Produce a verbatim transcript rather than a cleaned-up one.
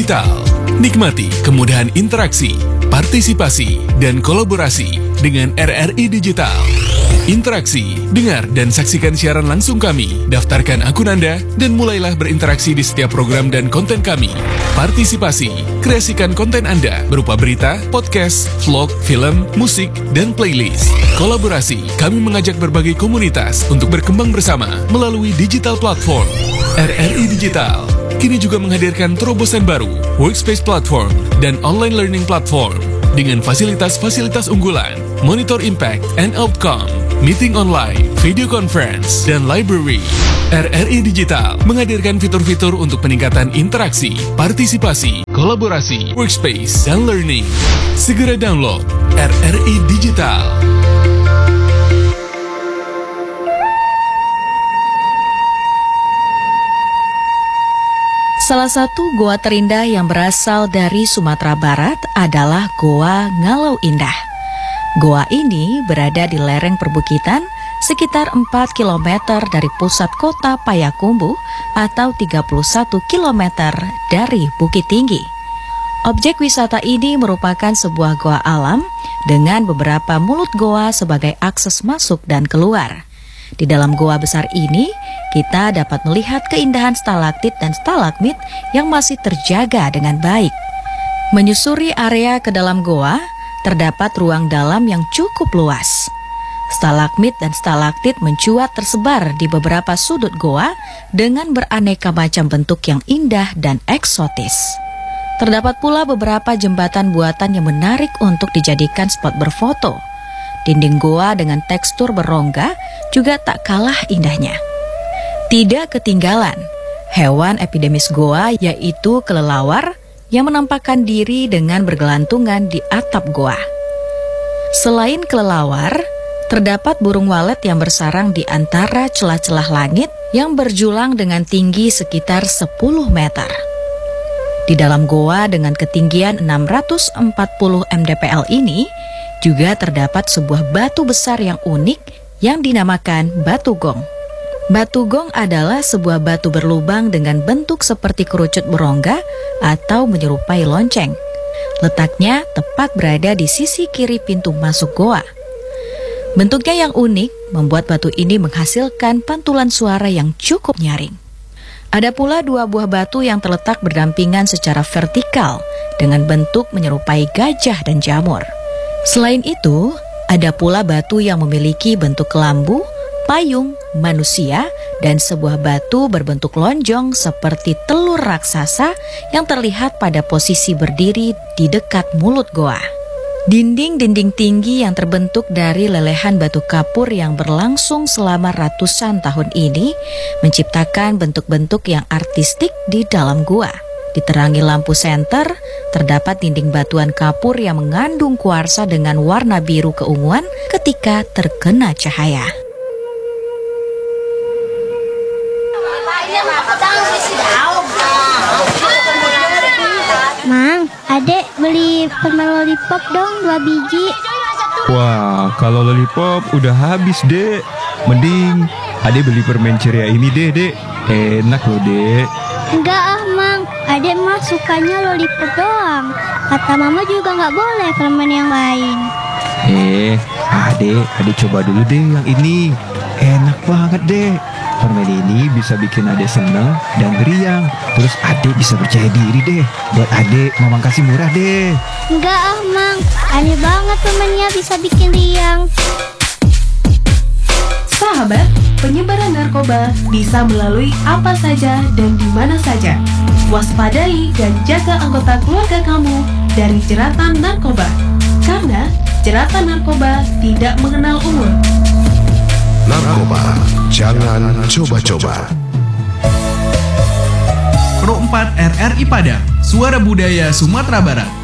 Digital. Nikmati kemudahan interaksi, partisipasi, dan kolaborasi dengan R R I Digital. Interaksi, dengar dan saksikan siaran langsung kami, daftarkan akun Anda, dan mulailah berinteraksi di setiap program dan konten kami. Partisipasi, kreasikan konten Anda berupa berita, podcast, vlog, film, musik, dan playlist. Kolaborasi, kami mengajak berbagai komunitas untuk berkembang bersama melalui digital platform. R R I Digital kini juga menghadirkan terobosan baru, workspace platform, dan online learning platform dengan fasilitas-fasilitas unggulan, monitor impact and outcome, meeting online, video conference, dan library. R R I Digital menghadirkan fitur-fitur untuk peningkatan interaksi, partisipasi, kolaborasi, workspace, dan learning. Segera download R R I Digital. Salah satu goa terindah yang berasal dari Sumatera Barat adalah Goa Ngalau Indah. Goa ini berada di lereng perbukitan sekitar empat kilometer dari pusat kota Payakumbuh atau tiga puluh satu kilometer dari Bukit Tinggi. Objek wisata ini merupakan sebuah goa alam dengan beberapa mulut goa sebagai akses masuk dan keluar. Di dalam goa besar ini, kita dapat melihat keindahan stalaktit dan stalagmit yang masih terjaga dengan baik. Menyusuri area ke dalam goa, terdapat ruang dalam yang cukup luas. Stalagmit dan stalaktit mencuat tersebar di beberapa sudut goa dengan beraneka macam bentuk yang indah dan eksotis. Terdapat pula beberapa jembatan buatan yang menarik untuk dijadikan spot berfoto. Dinding goa dengan tekstur berongga juga tak kalah indahnya. Tidak ketinggalan, hewan epidemis goa yaitu kelelawar yang menampakkan diri dengan bergelantungan di atap goa. Selain kelelawar, terdapat burung walet yang bersarang di antara celah-celah langit yang berjulang dengan tinggi sekitar sepuluh meter. Di dalam goa dengan ketinggian enam ratus empat puluh mdpl ini, juga terdapat sebuah batu besar yang unik yang dinamakan Batu Gong. Batu Gong adalah sebuah batu berlubang dengan bentuk seperti kerucut berongga atau menyerupai lonceng. Letaknya tepat berada di sisi kiri pintu masuk goa. Bentuknya yang unik membuat batu ini menghasilkan pantulan suara yang cukup nyaring. Ada pula dua buah batu yang terletak berdampingan secara vertikal dengan bentuk menyerupai gajah dan jamur. Selain itu, ada pula batu yang memiliki bentuk kelambu, payung, manusia, dan sebuah batu berbentuk lonjong seperti telur raksasa yang terlihat pada posisi berdiri di dekat mulut goa. Dinding-dinding tinggi yang terbentuk dari lelehan batu kapur yang berlangsung selama ratusan tahun ini menciptakan bentuk-bentuk yang artistik di dalam gua. Diterangi lampu senter, terdapat dinding batuan kapur yang mengandung kuarsa dengan warna biru keunguan ketika terkena cahaya. Mang, adek beli permen lollipop dong dua biji. Wah, kalau lollipop udah habis, Dek. Mending adek beli permen ceria ini deh, Dek. Enak loh, Dek. Enggak ah, Mang. Adek mah sukanya lollipop doang. Kata mama juga nggak boleh permen yang lain. Eh, adek, adek coba dulu deh yang ini. Enak banget, Dek. Permen ini bisa bikin adek seneng dan riang. Terus adek bisa percaya diri deh. Buat adek, Mamang kasih murah deh. Enggak ah, Mang. Aneh banget permennya bisa bikin riang. Sahabat, penyebaran narkoba bisa melalui apa saja dan di mana saja. Waspadai dan jaga anggota keluarga kamu dari jeratan narkoba. Karena jeratan narkoba tidak mengenal umur. Narkoba, jangan coba-coba. Pro empat R R I Padang, Suara Budaya Sumatera Barat.